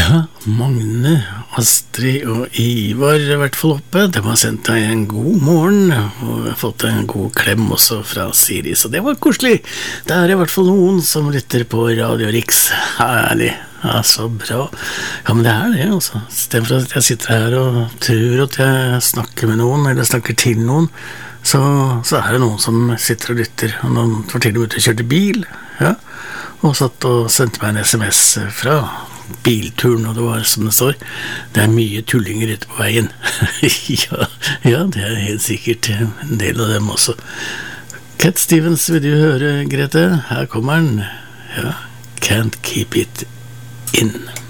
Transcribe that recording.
Ja, Magne, Astrid og Ivar er i hvert fall oppe. De har sendt deg en god morgen, og jeg har fått en god klem også fra Siri, så det var koselig. Det er i hvert fall noen som lytter på Radio Riks. Herlig. Ja, så bra. Ja, men det er det, altså. I stedet for at jeg sitter her og tror at jeg snakker med noen, eller snakker til noen, så er det noen som sitter og lytter. Og noen var til og med ute og kjørte bil, ja, og satt og sendte meg en SMS fra bilturen, og det var som det står, det er mye tullinger ute på veien. ja, det er helt sikkert en del av dem også. Cat Stevens, vil du høre, Grete? Her kommer den. Ja, Can't Keep It In.